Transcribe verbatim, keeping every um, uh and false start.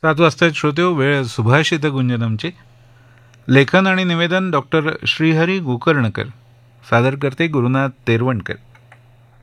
सात वाजता श्रोतेहो, वेळ सुभाषित गुंजनमची. लेखन आणि निवेदन डॉक्टर श्रीहरी गोकर्णकर. सादर करते गुरुनाथ तेरवणकर.